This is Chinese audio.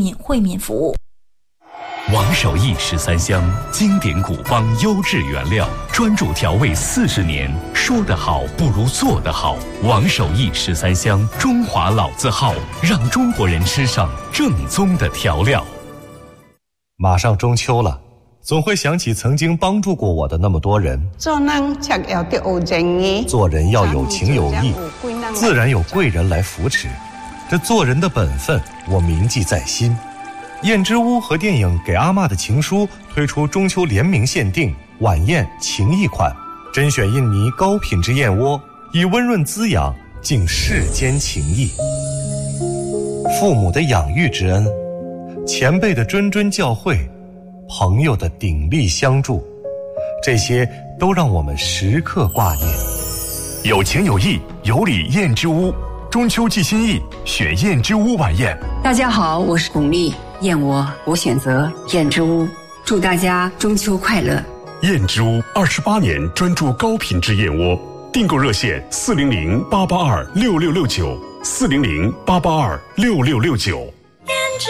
民会面服务。 王守义13香，经典古方，优质原料，专注调味40年。说得好不如做得好。王守义13香，中华老字号，让中国人吃上正宗的调料。 马上中秋了，总会想起曾经帮助过我的那么多人。 做人才要有正义， 做人要有情有义，自然有贵人来扶持。这做人的本分，我铭记在心。燕之屋和电影《给阿嬷的情书》推出中秋联名限定晚宴情谊款，甄选印尼高品质燕窝，以温润滋养敬世间情谊。父母的养育之恩，前辈的谆谆教诲，朋友的鼎力相助，这些都让我们时刻挂念。 有情有义，有礼燕之屋，中秋寄心意，选燕之屋晚宴。 大家好，我是巩俐，燕窝我选择燕之屋，祝大家中秋快乐。 燕之屋28年专注高品质燕窝，订购热线400-882-6669，400-882-6669。